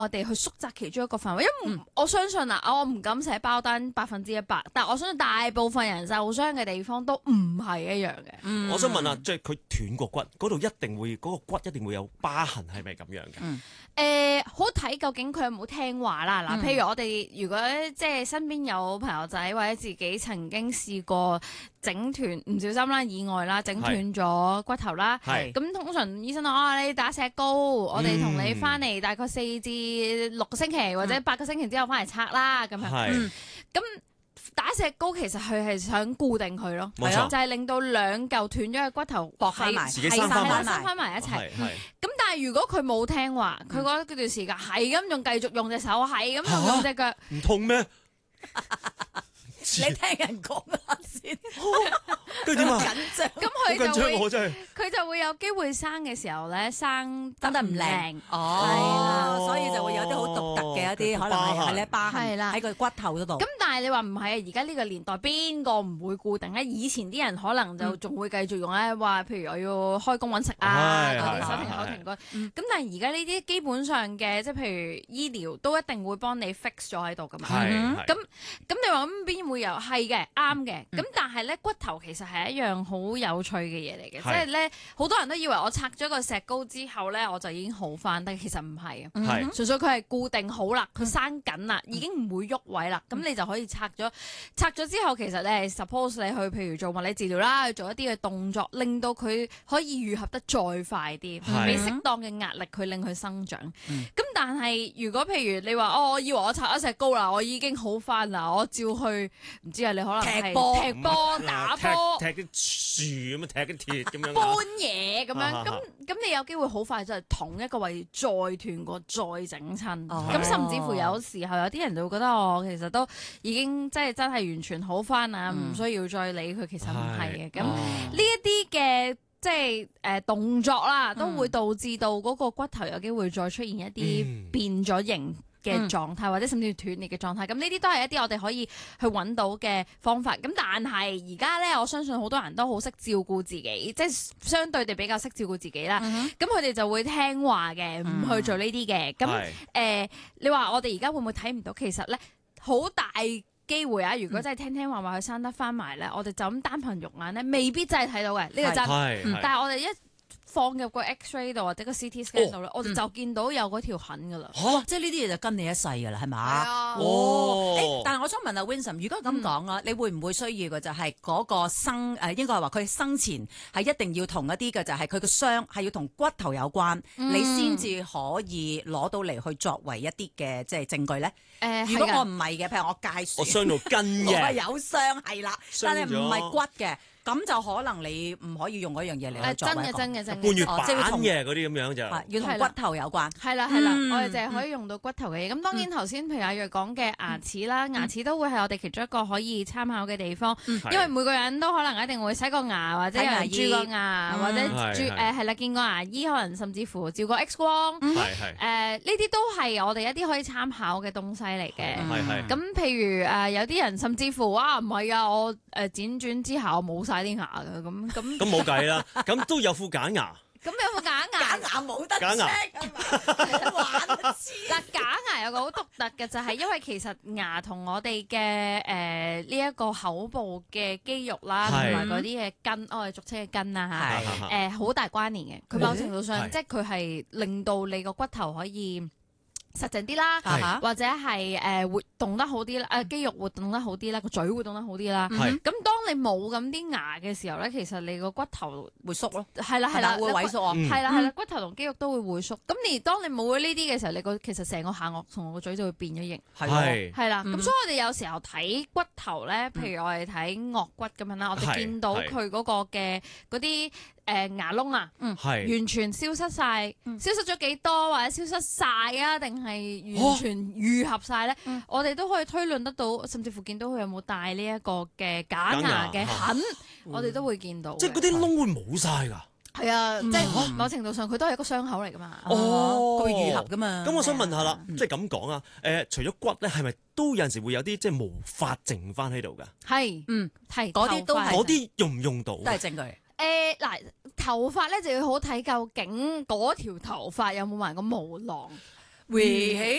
我哋去縮窄其中一個範圍，因為我相信啊，我唔敢寫包單100%，但我相信大部分人受傷嘅地方都唔係一樣嘅。 我想問下，即係佢斷個骨，嗰度一定會嗰個骨一定會有疤痕，係咪咁樣嘅？ 好睇究竟佢有冇聽話啦。嗱，譬如我哋如果即係身邊有朋友仔或者自己曾經試過整斷唔小心啦、意外啦、整斷咗骨頭啦，咁通常醫生話你打石膏，我哋同你翻嚟大概4至6個星期或者8個星期之後翻嚟拆啦咁樣。咁打石膏其實佢係想固定佢咯， 冇錯就係令到兩嚿斷咗嘅骨頭駁翻埋， 自己生翻埋一齊。咁但係如果佢冇聽話，佢嗰段時間係咁仲繼續用隻手，係咁用隻腳， 唔痛咩？ 你聽人講下先， 跟住點啊？ 緊張， 咁佢就會有機會生嘅時候咧，生得唔靚所以就會有啲好獨特嘅一啲可能係咧疤痕喺個骨頭嗰度。 咁但係你話唔係啊？而家呢個年代邊個唔會固定咧？以前啲人可能就仲會繼續用咧，話譬如我要開工揾食啊，嗰啲手停口停骨。咁但係而家呢啲基本上嘅，即係譬如醫療都一定會幫你 fix 咗喺度噶嘛。咁你話咁邊會有係嘅啱嘅？咁但係咧骨頭其實係一樣好有趣嘅嘢嚟嘅，即係咧好多人都以為我拆咗個石膏之後咧我就已經好返，但其實唔係啊，純粹佢係固定好啦，佢生緊啦，已經唔會喐位啦，咁你就可以拆咗之後，其實你係 suppose 你去譬如做物理治療啦，去做一啲嘅動作，令到佢可以愈合得再快啲，俾適當嘅壓力佢令佢生長。咁但係如果譬如你話我以為我拆咗石膏啦，我已經好返啦，我照去唔知啊，你可能係踢波、打波、 踢啲樹咁啊，踢啲鐵咁樣搬嘢咁樣，咁你有機會好快就係同一個位再斷過、再整親。咁甚至乎有時候有啲人就會覺得我其實都已經即係真係完全好返啊，唔需要再理佢。其實唔係嘅。咁呢一啲嘅即係動作啦，都會導致到嗰個骨頭有機會再出現一啲變咗形嘅狀態，或者甚至斷裂嘅狀態。咁呢啲都係一啲我哋可以去揾到嘅方法。咁但係而家咧，我相信好多人都好識照顧自己，即係相對地比較識照顧自己啦。咁佢哋就會聽話嘅，唔去做呢啲嘅。咁你話我哋而家會唔會睇唔到？其實咧，好大機會啊！如果真係聽話佢生得翻埋咧，我哋就咁單憑肉眼咧，未必真係睇到嘅。呢個真。但係我哋一放入個 X-ray 度或者個 CT scan 度咧，我哋就見到有嗰條痕噶啦。 即係呢啲嘢就跟你一世噶啦，係嘛？但係我想問下 Vincent，如果咁講啦，你會唔會需要嘅就係嗰個應該係話佢生前係一定要同一啲嘅就係佢個傷係要同骨頭有關，你先至可以攞到嚟去作為一啲嘅即係證據咧？如果我唔係嘅，譬如我介樹， 我傷到筋嘅， 我係有傷係啦，但係唔係骨嘅。咁就可能你唔可以用嗰樣嘢嚟作為一個真嘅半月板嘅嗰啲咁樣就要同骨頭有關。 係啦，我哋淨係可以用到骨頭嘅嘢。咁當然頭先譬如阿若講嘅牙齒啦，牙齒都會係我哋其中一個可以參考嘅地方，因為每個人都可能一定會洗個牙，或者有人蛀個牙，或者係啦見過牙醫，可能甚至乎照過 X 光。呢啲都係我哋一啲可以參考嘅東西嚟嘅。咁譬如有啲人甚至乎唔係啊，我剪轉之後冇晒啲牙嘅，咁冇計啦，咁都有副假牙。 咁有冇假牙？ 假牙冇得假牙嗱，假牙有個好獨特嘅就係因為其實牙同我哋嘅呢一個口部嘅肌肉啦，同埋嗰啲嘅筋，我哋俗稱嘅筋啦嚇，好大關聯嘅。佢某程度上即係佢係令到你個骨頭可以實淨啲啦，或者係活動得好啲啦，肌肉活動得好啲啦，個嘴活動得好啲啦。咁當你冇咁啲牙嘅時候咧，其實你個骨頭會縮咯， 係啦， 會萎縮啊， 係啦，骨頭同肌肉都會萎縮。咁而當你冇咗呢啲嘅時候，你其實成個下顎同個嘴就會變咗形。係啦，咁所以我哋有時候睇骨頭咧，譬如我哋睇顎骨咁樣啦，我哋見到佢嗰個嘅嗰啲牙窿啊，完全消失晒，消失咗幾多或者消失晒啊？定係完全愈合晒咧？我哋都可以推論得到，甚至乎見到佢有冇帶呢一個嘅假牙嘅痕，我哋都會見到。 即係嗰啲窿會冇晒㗎。 係啊，即係某程度上佢都係一個傷口嚟㗎嘛。 佢會愈合㗎嘛。 咁我想問下啦，即係咁講啊，除咗骨咧，係咪都有陣時會有啲即係毛髮剩翻喺度㗎？ 係，係嗰啲都係。 嗰啲用唔用到？ 都係證據。 嗱，頭髮咧就要好睇究竟嗰條頭髮有冇埋個毛囊。 圍起